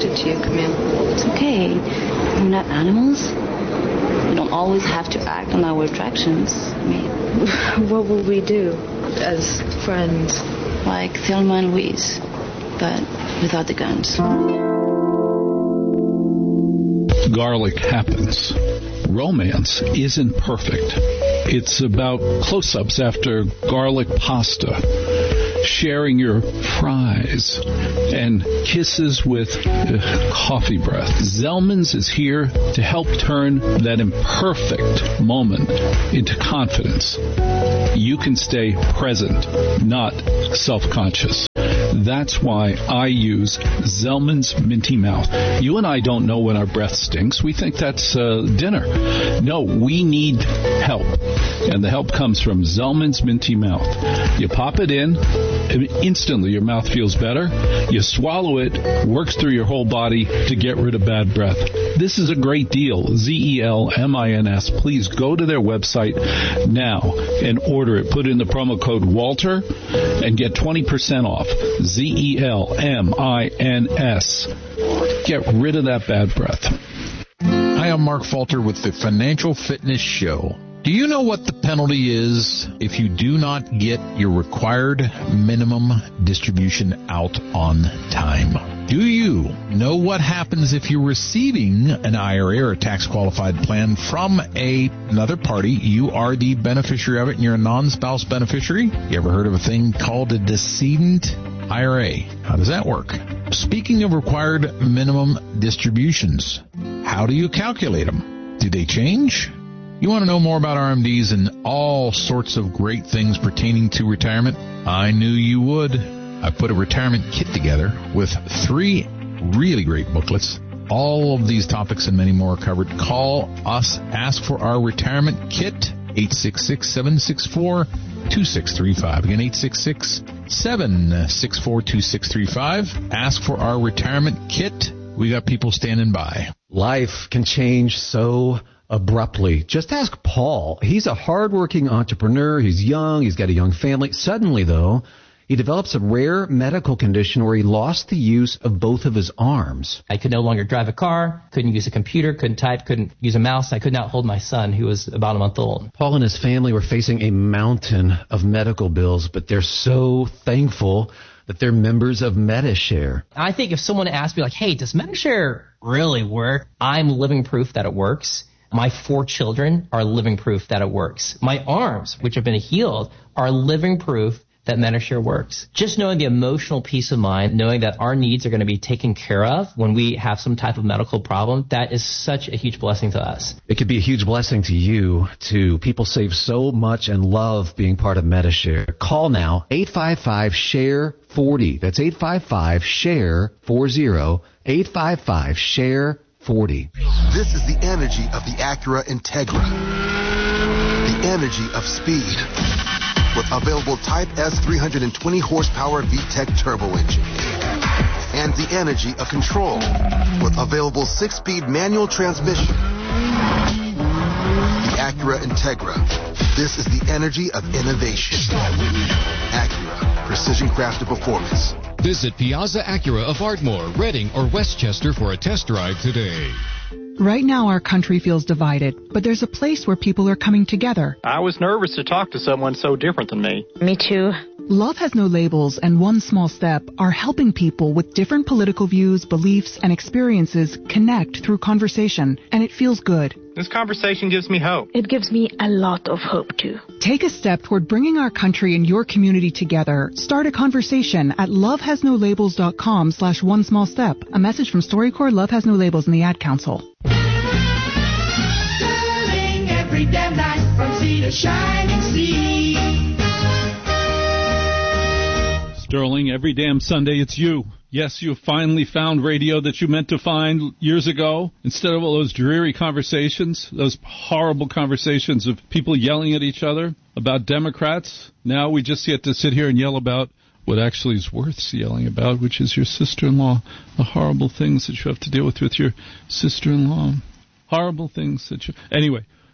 attracted to you, Camille. It's okay. We're not animals. We don't always have to act on our attractions. I mean, what will we do as friends? Like Thelma and Louise, but without the guns. Garlic happens. Romance isn't perfect. It's about close-ups after garlic pasta, sharing your fries, and kisses with coffee breath. Zellman's is here to help turn that imperfect moment into confidence. You can stay present, not self-conscious. That's why I use Zellman's Minty Mouth. You and I don't know when our breath stinks. We think that's dinner. No, we need help. And the help comes from Zellman's Minty Mouth. You pop it in, and instantly your mouth feels better. You swallow it, works through your whole body to get rid of bad breath. This is a great deal. Zellmins. Please go to their website now and order it. Put in the promo code Walter and get 20% off. Zellmins. Get rid of that bad breath. Hi, I'm Mark Falter with the Financial Fitness Show. Do you know what the penalty is if you do not get your required minimum distribution out on time? Do you know what happens if you're receiving an IRA or a tax-qualified plan from another party? You are the beneficiary of it, and you're a non-spouse beneficiary. You ever heard of a thing called a decedent IRA? How does that work? Speaking of required minimum distributions, how do you calculate them? Do they change? You want to know more about RMDs and all sorts of great things pertaining to retirement? I knew you would. I put a retirement kit together with 3 really great booklets. All of these topics and many more are covered. Call us. Ask for our retirement kit. 866-764-2635. Again, 866-764-2635. Ask for our retirement kit. We got people standing by. Life can change so abruptly. Just ask Paul. He's a hardworking entrepreneur. He's young. He's got a young family. Suddenly, though, he develops a rare medical condition where he lost the use of both of his arms. I could no longer drive a car, couldn't use a computer, couldn't type, couldn't use a mouse. I could not hold my son, who was about a month old. Paul and his family were facing a mountain of medical bills, but they're so thankful that they're members of Medi-Share. I think if someone asked me, like, hey, does Medi-Share really work? I'm living proof that it works. My 4 children are living proof that it works. My arms, which have been healed, are living proof that Medi-Share works. Just knowing the emotional peace of mind, knowing that our needs are going to be taken care of when we have some type of medical problem, that is such a huge blessing to us. It could be a huge blessing to you, too. People save so much and love being part of Medi-Share. Call now, 855-SHARE-40. That's 855-SHARE-40, 855-SHARE-40. This is the energy of the Acura Integra. The energy of speed. With available Type S 320 horsepower VTEC turbo engine. And the energy of control with available 6-speed manual transmission. The Acura Integra. This is the energy of innovation. Acura. Precision crafted performance. Visit Piazza Acura of Ardmore, Reading, or Westchester for a test drive today. Right now our country feels divided, but there's a place where people are coming together. I was nervous to talk to someone so different than me. Me too. Love Has No Labels and One Small Step are helping people with different political views, beliefs, and experiences connect through conversation, and it feels good. This conversation gives me hope. It gives me a lot of hope, too. Take a step toward bringing our country and your community together. Start a conversation at lovehasnolabels.com/one small step. A message from StoryCorps, Love Has No Labels, and the Ad Council. Sterling every damn night from sea to shining sea. Sterling, every damn Sunday, it's you. Yes, you finally found radio that you meant to find years ago. Instead of all those dreary conversations, those horrible conversations of people yelling at each other about Democrats, now we just get to sit here and yell about what actually is worth yelling about, which is your sister-in-law, the horrible things that you have to deal with your sister-in-law. Horrible things that you... Anyway,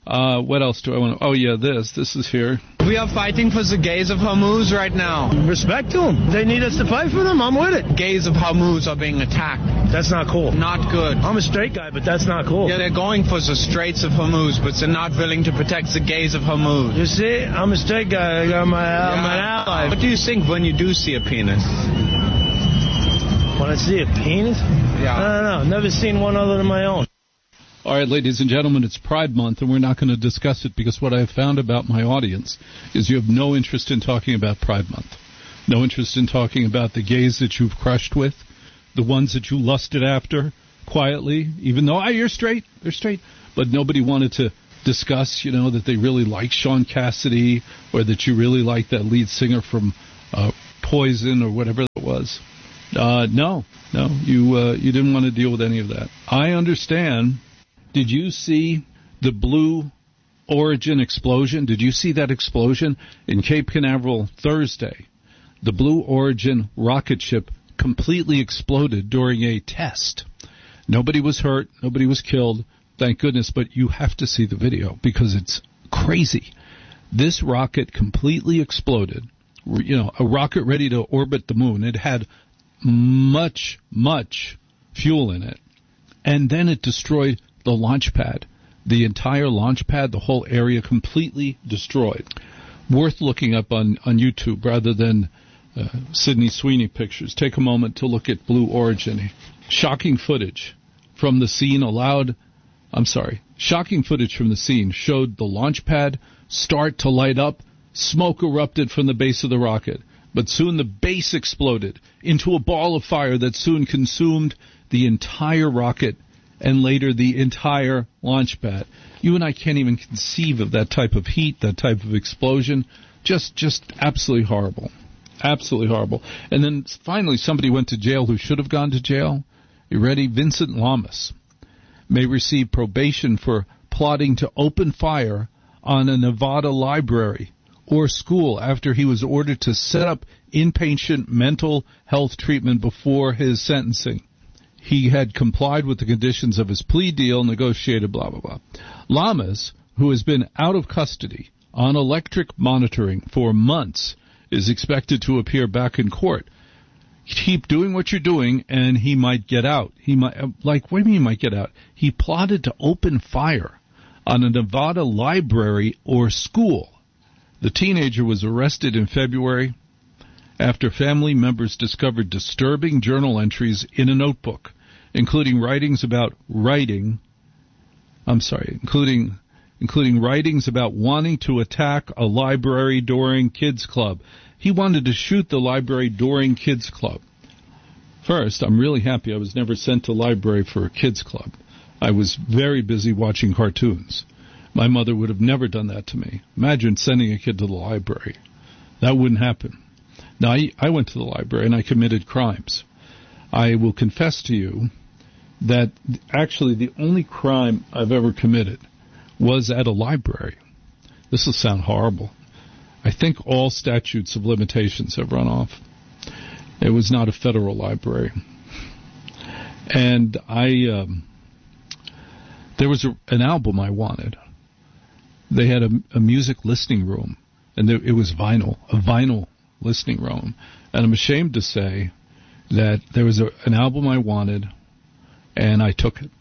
What else do I want to... Oh, yeah, this is here. We are fighting for the gays of Hormuz right now. Respect to them. They need us to fight for them. I'm with it. Gays of Hormuz are being attacked. That's not cool. Not good. I'm a straight guy, but that's not cool. Yeah, they're going for the Straits of Hormuz, but they're not willing to protect the gays of Hormuz. You see, I'm a straight guy. I'm an ally. What do you think when you do see a penis? When I see a penis? Yeah. I don't know. Never seen one other than my own. All right, ladies and gentlemen, it's Pride Month, and we're not going to discuss it because what I have found about my audience is you have no interest in talking about Pride Month, no interest in talking about the gays that you've crushed with, the ones that you lusted after quietly, even though, you're straight, they're straight, but nobody wanted to discuss, that they really like Sean Cassidy or that you really like that lead singer from Poison or whatever it was. No, you didn't want to deal with any of that. I understand. Did you see the Blue Origin explosion? Did you see that explosion in Cape Canaveral Thursday? The Blue Origin rocket ship completely exploded during a test. Nobody was hurt. Nobody was killed. Thank goodness. But you have to see the video because it's crazy. This rocket completely exploded. A rocket ready to orbit the moon. It had much fuel in it. And then it destroyed the launch pad, the entire launch pad, the whole area completely destroyed. Worth looking up on YouTube rather than Sydney Sweeney pictures. Take a moment to look at Blue Origin. Shocking footage from the scene showed the launch pad start to light up. Smoke erupted from the base of the rocket, but soon the base exploded into a ball of fire that soon consumed the entire rocket and later the entire launch pad. You and I can't even conceive of that type of heat, that type of explosion. Just absolutely horrible. Absolutely horrible. And then finally somebody went to jail who should have gone to jail. You ready? Vincent Lamas may receive probation for plotting to open fire on a Nevada library or school after he was ordered to set up inpatient mental health treatment before his sentencing. He had complied with the conditions of his plea deal, negotiated, blah, blah, blah. Lamas, who has been out of custody on electric monitoring for months, is expected to appear back in court. Keep doing what you're doing, and he might get out. What do you mean he might get out? He plotted to open fire on a Nevada library or school. The teenager was arrested in February after family members discovered disturbing journal entries in a notebook, including writings about wanting to attack a library during Kids Club. He wanted to shoot the library during Kids Club. First, I'm really happy I was never sent to library for a Kids Club. I was very busy watching cartoons. My mother would have never done that to me. Imagine sending a kid to the library. That wouldn't happen. Now, I went to the library and I committed crimes. I will confess to you that actually the only crime I've ever committed was at a library. This will sound horrible. I think all statutes of limitations have run off. It was not a federal library. And there was an album I wanted. They had a music listening room, and it was a vinyl listening room. And I'm ashamed to say that there was an album I wanted, and I took it.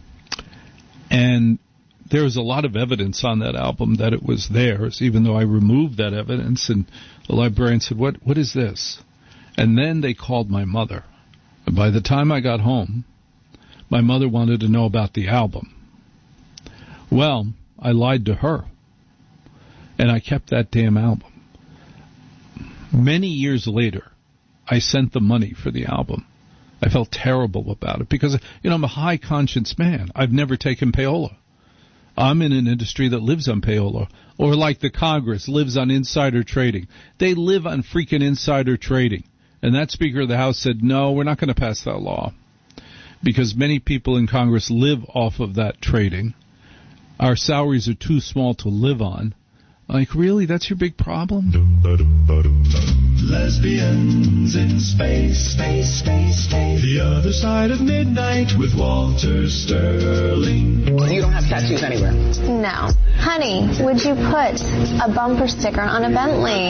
And there was a lot of evidence on that album that it was theirs, even though I removed that evidence. And the librarian said, what is this? And then they called my mother. And by the time I got home, my mother wanted to know about the album. Well, I lied to her, and I kept that damn album. Many years later, I sent the money for the album. I felt terrible about it because, I'm a high-conscience man. I've never taken payola. I'm in an industry that lives on payola, or like the Congress, lives on insider trading. They live on freaking insider trading. And that Speaker of the House said, no, we're not going to pass that law because many people in Congress live off of that trading. Our salaries are too small to live on. Like, really? That's your big problem? Lesbians in space, space, space, space. The Other Side of Midnight with Walter Sterling. You don't have tattoos anywhere? No. Honey, would you put a bumper sticker on a Bentley?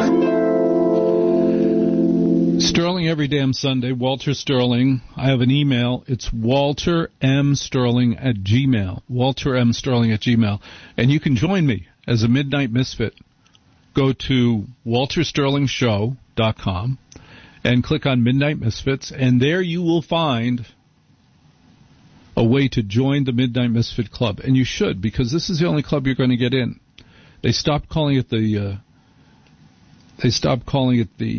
Sterling every damn Sunday, Walter Sterling. I have an email. It's waltermsterling@gmail. waltermsterling@gmail. And you can join me as a Midnight Misfit. Go to waltersterlingshow.com and click on Midnight Misfits, and there you will find a way to join the Midnight Misfit Club. And you should, because this is the only club you're going to get in. They stopped calling it the They stopped calling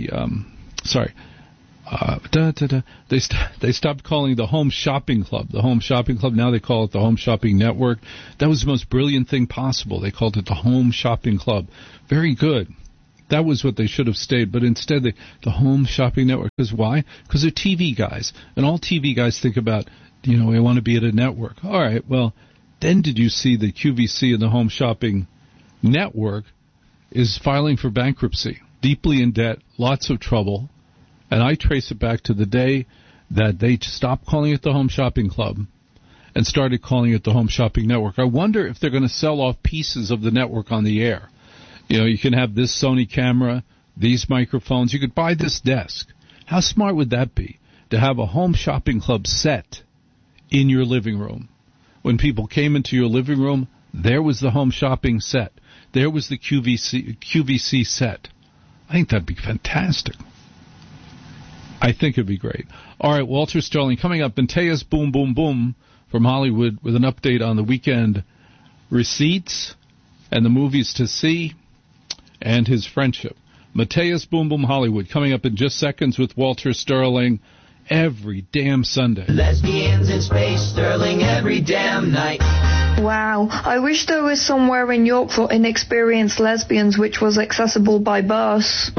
the Home Shopping Club the Home Shopping Club. Now they call it the Home Shopping Network. That was the most brilliant thing possible. They called it the Home Shopping Club. Very good. That was what they should have stayed, but instead the Home Shopping Network. Because why? Because they're TV guys, and all TV guys think about, they want to be at a network. All right, well, then did you see the QVC and the Home Shopping Network is filing for bankruptcy, deeply in debt, lots of trouble. And I trace it back to the day that they stopped calling it the Home Shopping Club and started calling it the Home Shopping Network. I wonder if they're going to sell off pieces of the network on the air. You can have this Sony camera, these microphones. You could buy this desk. How smart would that be, to have a Home Shopping Club set in your living room? When people came into your living room, there was the Home Shopping set. There was the QVC set. I think that'd be fantastic. I think it'd be great. All right, Walter Sterling coming up. Mateus Boom Boom Boom from Hollywood with an update on the weekend receipts and the movies to see and his friendship. Mateus Boom Boom Hollywood coming up in just seconds with Walter Sterling every damn Sunday. Lesbians in space, Sterling every damn night. Wow, I wish there was somewhere in York for inexperienced lesbians which was accessible by bus.